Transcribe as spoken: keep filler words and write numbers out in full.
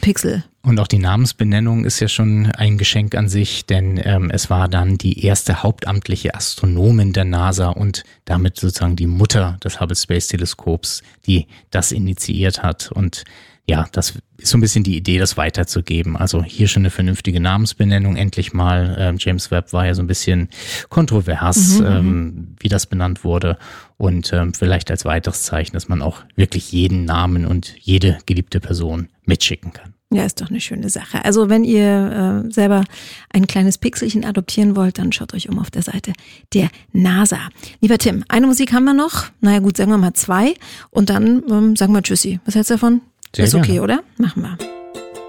Pixel. Und auch die Namensbenennung ist ja schon ein Geschenk an sich, denn ähm, es war dann die erste hauptamtliche Astronomin der NASA und damit sozusagen die Mutter des Hubble Space Teleskops, die das initiiert hat. Und ja, das ist so ein bisschen die Idee, das weiterzugeben. Also hier schon eine vernünftige Namensbenennung endlich mal. Ähm, James Webb war ja so ein bisschen kontrovers, mhm, ähm, wie das benannt wurde. Und ähm, vielleicht als weiteres Zeichen, dass man auch wirklich jeden Namen und jede geliebte Person mitschicken kann. Ja, ist doch eine schöne Sache. Also wenn ihr äh, selber ein kleines Pixelchen adoptieren wollt, dann schaut euch um auf der Seite der NASA. Lieber Tim, eine Musik haben wir noch. Naja gut, sagen wir mal zwei. Und dann ähm, sagen wir Tschüssi. Was hältst du davon? Sehr ist okay, gerne. oder? Machen wir.